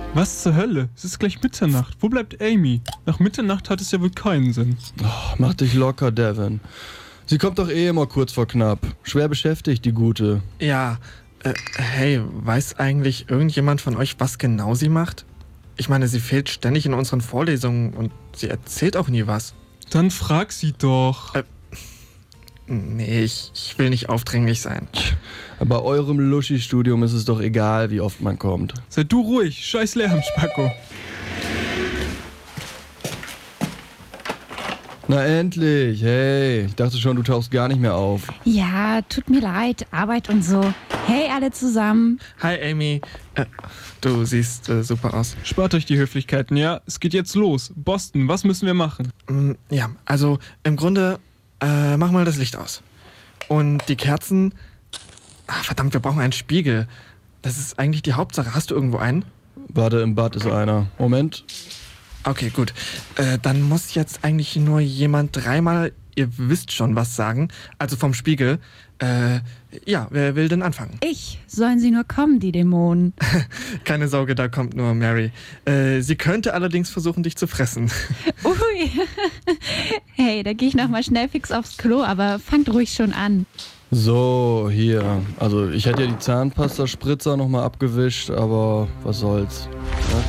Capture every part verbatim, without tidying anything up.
Was zur Hölle? Es ist gleich Mitternacht. Wo bleibt Amy? Nach Mitternacht hat es ja wohl keinen Sinn. Oh, mach dich locker, Devin. Sie kommt doch eh immer kurz vor knapp. Schwer beschäftigt, die Gute. Ja, äh, hey, weiß eigentlich irgendjemand von euch, was genau sie macht? Ich meine, sie fehlt ständig in unseren Vorlesungen und sie erzählt auch nie was. Dann frag sie doch. Äh, nee, ich, ich will nicht aufdringlich sein. Bei eurem Luschi-Studium ist es doch egal, wie oft man kommt. Sei du ruhig, scheiß Lärm, Spacko. Na endlich, hey. Ich dachte schon, du tauchst gar nicht mehr auf. Ja, tut mir leid, Arbeit und so. Hey, alle zusammen. Hi, Amy. Äh, du siehst äh, super aus. Spart euch die Höflichkeiten, ja? Es geht jetzt los. Boston, was müssen wir machen? Mm, ja, also im Grunde, äh, mach mal das Licht aus. Und die Kerzen... Ach, verdammt, wir brauchen einen Spiegel. Das ist eigentlich die Hauptsache. Hast du irgendwo einen? Warte, im Bad ist einer. Moment. Okay, gut. Äh, dann muss jetzt eigentlich nur jemand dreimal, ihr wisst schon was sagen, also vom Spiegel. Äh, ja, wer will denn anfangen? Ich. Sollen sie nur kommen, die Dämonen. Keine Sorge, da kommt nur Mary. Äh, sie könnte allerdings versuchen, dich zu fressen. Ui. Hey, da gehe ich nochmal schnell fix aufs Klo, aber fangt ruhig schon an. So, hier. Also ich hätte ja die Zahnpasta-Spritzer nochmal abgewischt, aber was soll's. Ja,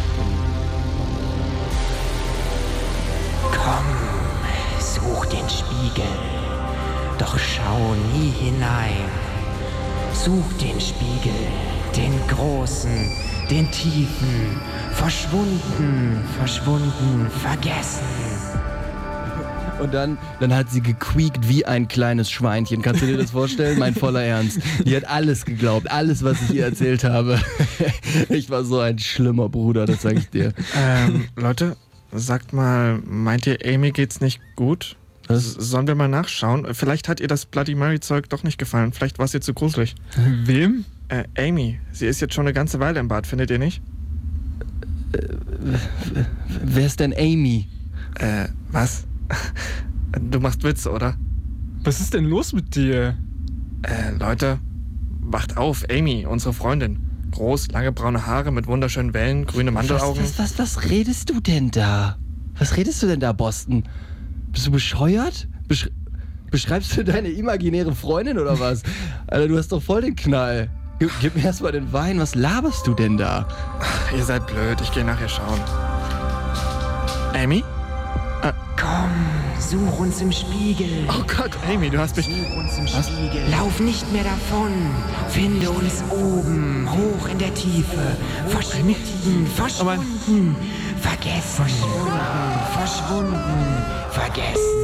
Komm, such den Spiegel, doch schau nie hinein. Such den Spiegel, den großen, den tiefen, verschwunden, verschwunden, vergessen. Und dann, dann hat sie gequiekt wie ein kleines Schweinchen. Kannst du dir das vorstellen? Mein voller Ernst. Die hat alles geglaubt, alles, was ich ihr erzählt habe. Ich war so ein schlimmer Bruder, das sag ich dir. Ähm, Leute, sagt mal, meint ihr, Amy geht's nicht gut? Was? Sollen wir mal nachschauen? Vielleicht hat ihr das Bloody Mary-Zeug doch nicht gefallen. Vielleicht war es ihr zu gruselig. Wem? Äh, Amy, sie ist jetzt schon eine ganze Weile im Bad, findet ihr nicht? Äh, wer ist denn Amy? Äh, was? Du machst Witze, oder? Was ist denn los mit dir? Äh, Leute, wacht auf, Amy, unsere Freundin. Groß, lange braune Haare mit wunderschönen Wellen, grüne Mandelaugen. Was, was, was, was redest du denn da? Was redest du denn da, Boston? Bist du bescheuert? Besch beschreibst du deine imaginäre Freundin oder was? Alter, du hast doch voll den Knall. Gib, gib mir erst mal den Wein, was laberst du denn da? Ach, ihr seid blöd, ich gehe nachher schauen. Amy? Komm, such uns im Spiegel. Oh Gott, Amy, du hast mich... Such uns im Spiegel. Lauf nicht mehr davon. Finde uns oben, hoch in der Tiefe. Verschwunden, verschwunden, vergessen. Verschwunden, verschwunden, vergessen.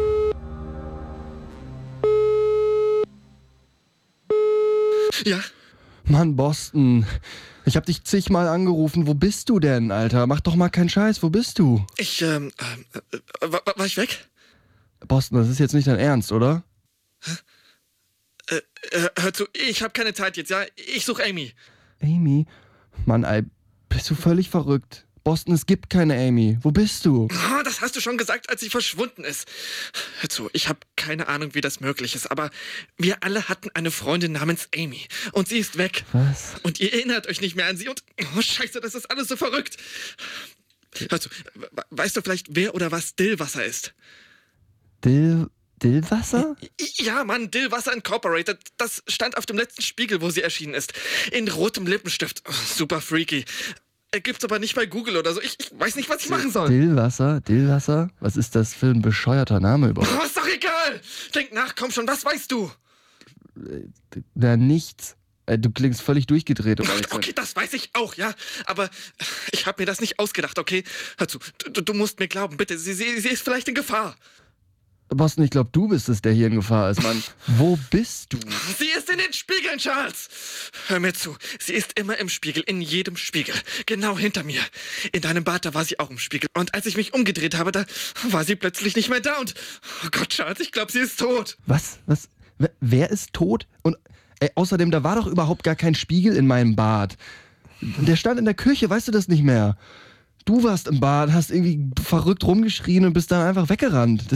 Ja? Mann, Boston. Ich hab dich zigmal angerufen. Wo bist du denn, Alter? Mach doch mal keinen Scheiß. Wo bist du? Ich, ähm, äh, war, war ich weg? Boston, das ist jetzt nicht dein Ernst, oder? Äh, äh, hör zu, ich hab keine Zeit jetzt, ja? Ich suche Amy. Amy? Mann, ey, bist du völlig verrückt? Boston, es gibt keine Amy. Wo bist du? Oh, das hast du schon gesagt, als sie verschwunden ist. Hör zu, ich habe keine Ahnung, wie das möglich ist, aber wir alle hatten eine Freundin namens Amy. Und sie ist weg. Was? Und ihr erinnert euch nicht mehr an sie und... Oh, scheiße, das ist alles so verrückt. Hör zu, weißt du vielleicht, wer oder was Dillwasser ist? Dill... Dillwasser? Ja, Mann, Dillwasser Incorporated. Das stand auf dem letzten Spiegel, wo sie erschienen ist. In rotem Lippenstift. Oh, super freaky. Gibt's aber nicht bei Google oder so. Ich, ich weiß nicht, was ich machen soll. Dillwasser? Dillwasser? Was ist das für ein bescheuerter Name überhaupt? Oh, ist doch egal. Denk nach, komm schon, was weißt du? Na, nichts. Du klingst völlig durchgedreht. Um ehrlich zu sein. Okay, das weiß ich auch, ja. Aber ich habe mir das nicht ausgedacht, okay? Hör zu, du, du musst mir glauben, bitte. Sie, sie, sie ist vielleicht in Gefahr. Boston, ich glaube, du bist es, der hier in Gefahr ist, Mann. Wo bist du? Sie ist in den Spiegeln, Charles. Hör mir zu. Sie ist immer im Spiegel, in jedem Spiegel. Genau hinter mir. In deinem Bad, da war sie auch im Spiegel. Und als ich mich umgedreht habe, da war sie plötzlich nicht mehr da. Und, oh Gott, Charles, ich glaube, sie ist tot. Was? Was? Wer ist tot? Und ey, außerdem, da war doch überhaupt gar kein Spiegel in meinem Bad. Der stand in der Küche, weißt du das nicht mehr? Du warst im Bad, hast irgendwie verrückt rumgeschrien und bist dann einfach weggerannt. Das,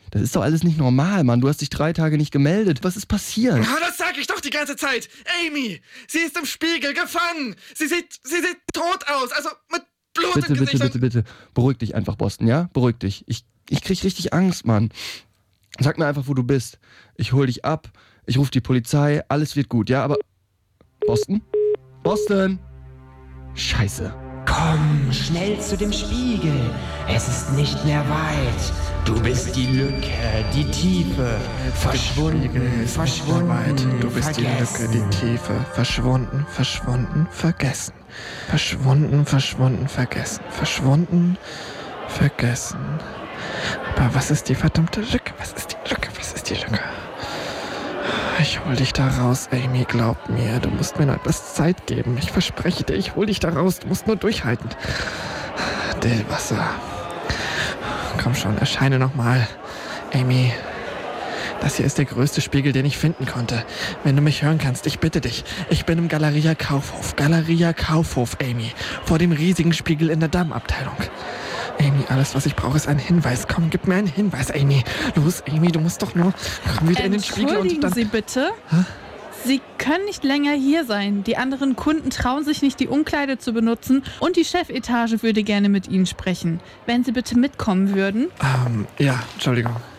Das ist doch alles nicht normal, Mann. Du hast dich drei Tage nicht gemeldet. Was ist passiert? Ah, das sag ich doch die ganze Zeit. Amy, sie ist im Spiegel gefangen. Sie sieht, sie sieht tot aus, also mit Blut Bitte, im bitte, Gesicht. bitte, bitte. Beruhig dich einfach, Boston, ja? Beruhig dich. Ich, ich krieg richtig Angst, Mann. Sag mir einfach, wo du bist. Ich hol dich ab. Ich ruf die Polizei. Alles wird gut, ja? Aber... Boston? Boston! Scheiße. Komm, schnell zu dem Spiegel. Es ist nicht mehr weit. Du bist die Lücke, die Tiefe. Verschwunden, verschwunden, Du bist vergessen. die Lücke, die Tiefe. Verschwunden, verschwunden, vergessen. Verschwunden, verschwunden, vergessen. Verschwunden, vergessen. Aber was ist die verdammte Lücke? Was ist die Lücke? Was ist die Lücke? Ich hol dich da raus, Amy, glaub mir. Du musst mir noch etwas Zeit geben. Ich verspreche dir, ich hol dich da raus. Du musst nur durchhalten. Dillwasser. Komm schon, erscheine nochmal. Amy, das hier ist der größte Spiegel, den ich finden konnte. Wenn du mich hören kannst, ich bitte dich. Ich bin im Galeria Kaufhof. Galeria Kaufhof, Amy. Vor dem riesigen Spiegel in der Damenabteilung. Amy, alles, was ich brauche, ist ein Hinweis. Komm, gib mir einen Hinweis, Amy. Los, Amy, du musst doch nur... Komm wieder in den Spiegel und Entschuldigen dann... Sie bitte. Sie können nicht länger hier sein. Die anderen Kunden trauen sich nicht, die Umkleide zu benutzen und die Chefetage würde gerne mit Ihnen sprechen. Wenn Sie bitte mitkommen würden. Ähm, ja, Entschuldigung.